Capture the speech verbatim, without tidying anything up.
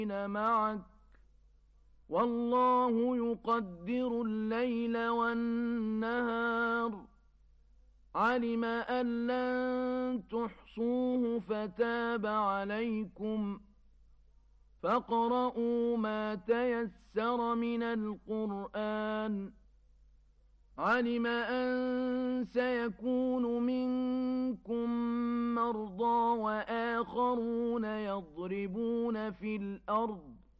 معك والله يقدر الليل والنهار علم أن لن تحصوه فتاب عليكم فاقرؤوا ما تيسر من القرآن علم أن سيكون منكم مرضى وآخرون يضربون في الأرض